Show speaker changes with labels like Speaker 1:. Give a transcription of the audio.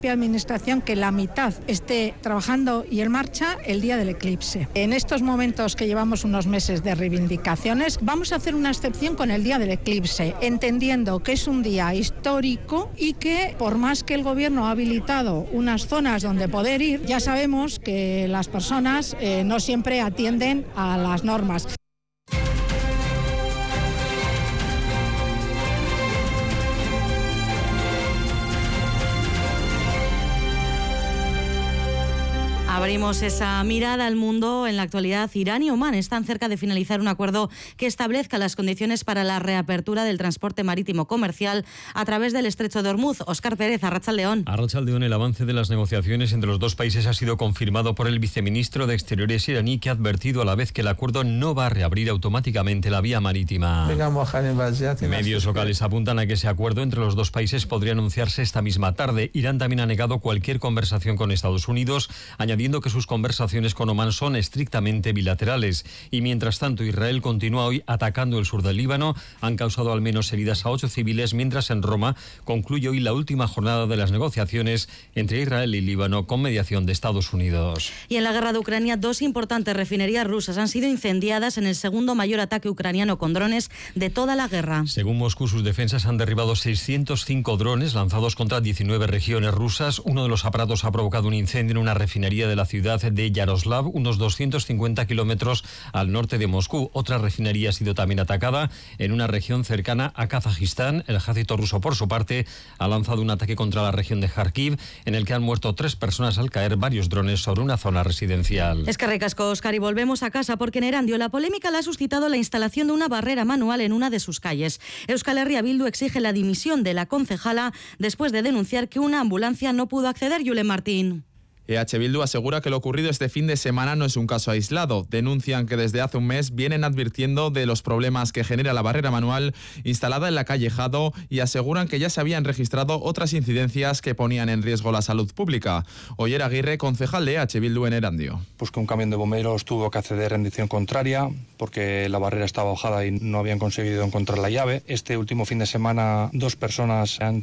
Speaker 1: Administración que la mitad esté trabajando y en marcha el día del eclipse. En estos momentos que llevamos unos meses de reivindicaciones, vamos a hacer una excepción con el día del eclipse, entendiendo que es un día histórico y que por más que el gobierno ha habilitado unas zonas donde poder ir, ya sabemos que las personas no siempre atienden a las normas.
Speaker 2: Abrimos esa mirada al mundo. En la actualidad, Irán y Omán están cerca de finalizar un acuerdo que establezca las condiciones para la reapertura del transporte marítimo comercial a través del estrecho de Ormuz. Óscar Pérez, Arratsaldeón.
Speaker 3: Arratsaldeón, el avance de las negociaciones entre los dos países ha sido confirmado por el viceministro de Exteriores iraní, que ha advertido a la vez que el acuerdo no va a reabrir automáticamente la vía marítima. Medios locales apuntan a que ese acuerdo entre los dos países podría anunciarse esta misma tarde. Irán también ha negado cualquier conversación con Estados Unidos, añadiendo que sus conversaciones con Omán son estrictamente bilaterales. Y mientras tanto, Israel continúa hoy atacando el sur del Líbano. Han causado al menos heridas a 8 civiles, mientras en Roma concluye hoy la última jornada de las negociaciones entre Israel y Líbano con mediación de Estados Unidos.
Speaker 2: Y en la guerra de Ucrania, 2 importantes refinerías rusas han sido incendiadas en el segundo mayor ataque ucraniano con drones de toda la guerra.
Speaker 3: Según Moscú, sus defensas han derribado 605 drones lanzados contra 19 regiones rusas. Uno de los aparatos ha provocado un incendio en una refinería de la ciudad de Yaroslav, unos 250 kilómetros al norte de Moscú. Otra refinería ha sido también atacada en una región cercana a Kazajistán. El ejército ruso, por su parte, ha lanzado un ataque contra la región de Kharkiv, en el que han muerto 3 personas al caer varios drones sobre una zona residencial.
Speaker 2: Es que ricasco, Óscar, y volvemos a casa porque en Erandio la polémica la ha suscitado la instalación de una barrera manual en una de sus calles. Euskal Herria Bildu exige la dimisión de la concejala después de denunciar que una ambulancia no pudo acceder. Julen Martín.
Speaker 4: EH Bildu asegura que lo ocurrido este fin de semana no es un caso aislado. Denuncian que desde hace un mes vienen advirtiendo de los problemas que genera la barrera manual instalada en la calle Jado y aseguran que ya se habían registrado otras incidencias que ponían en riesgo la salud pública. Oyer Aguirre, concejal de EH Bildu en Erandio.
Speaker 5: Pues que un camión de bomberos tuvo que acceder en dirección contraria porque la barrera estaba bajada y no habían conseguido encontrar la llave. Este último fin de semana 2 personas han